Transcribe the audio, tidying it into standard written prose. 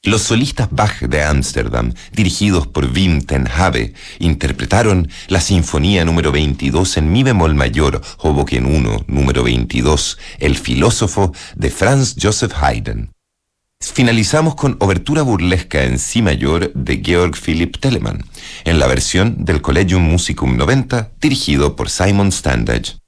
Los solistas Bach de Ámsterdam, dirigidos por Wim ten Habe, interpretaron la Sinfonía número 22 en mi bemol mayor, Hoboken 1, número 22, El filósofo, de Franz Joseph Haydn. Finalizamos con Obertura burlesca en si mayor de Georg Philipp Telemann, en la versión del Collegium Musicum 90, dirigido por Simon Standage.